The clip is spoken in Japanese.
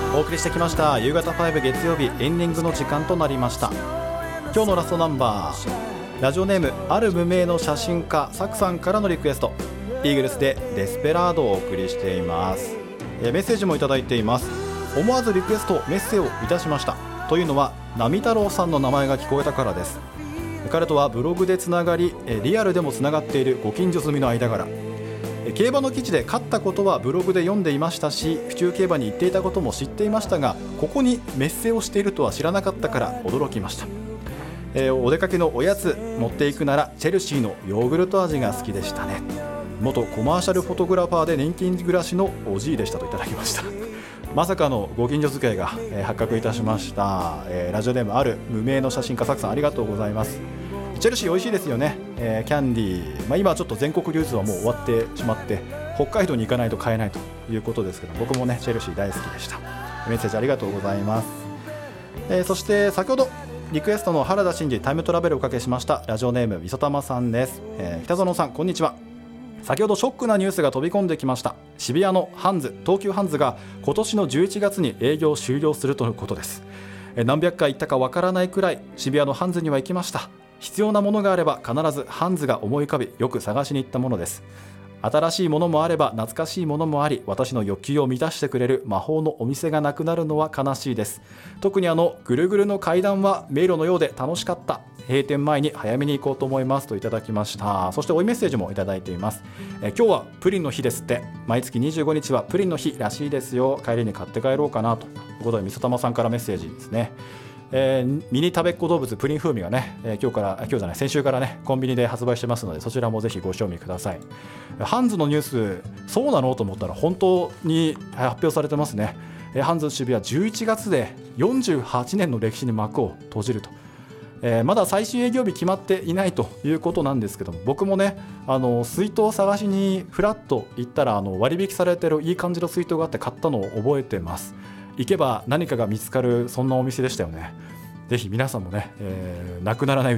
お送りしてきました夕方5月曜日エンディングの時間となりました。今日のラストナンバー、ラジオネームある無名の写真家サクさんからのリクエスト、イーグルスでデスペラードをお送りしています。メッセージもいただいています。思わずリクエストメッセをいたしました。というのは波太郎さんの名前が聞こえたからです。彼とはブログでつながり、リアルでもつながっているご近所済みの間柄。競馬の記事で勝ったことはブログで読んでいましたし、府中競馬に行っていたことも知っていましたが、ここにメッセをしているとは知らなかったから驚きました。お出かけのおやつ持っていくならチェルシーのヨーグルト味が好きでしたね。元コマーシャルフォトグラファーで年金暮らしのおじいでしたといただきました。まさかのご近所付き合いが、発覚いたしました。ラジオネームある無名の写真家サクさん、ありがとうございます。チェルシー美味しいですよね。キャンディー、今はちょっと全国流通はもう終わってしまって北海道に行かないと買えないということですけど、僕もねチェルシー大好きでした。メッセージありがとうございます。そして先ほどリクエストの原田真二タイムトラベルをおかけしました。ラジオネームみそたまさんです。北園さんこんにちは。先ほどショックなニュースが飛び込んできました。渋谷のハンズ、東急ハンズが今年の11月に営業終了するとのことです。何百回行ったかわからないくらい渋谷のハンズには行きました。必要なものがあれば必ずハンズが思い浮かび、よく探しに行ったものです。新しいものもあれば懐かしいものもあり、私の欲求を満たしてくれる魔法のお店がなくなるのは悲しいです。特にぐるぐるの階段は迷路のようで楽しかった。閉店前に早めに行こうと思いますといただきました。そして追いメッセージもいただいています。今日はプリンの日ですって。毎月25日はプリンの日らしいですよ。帰りに買って帰ろうかなということで、みそたまさんからメッセージですね。ミニ食べっ子動物プリン風味がね、先週からねコンビニで発売してますので、そちらもぜひご賞味ください。ハンズのニュースそうなのと思ったら本当に発表されてますね。ハンズ渋谷11月で48年の歴史に幕を閉じると。まだ最終営業日決まっていないということなんですけども、僕もね水筒を探しにフラッと行ったら割引されてるいい感じの水筒があって買ったのを覚えてます。行けば何かが見つかる、そんなお店でしたよね。ぜひ皆さんもね、なくならないう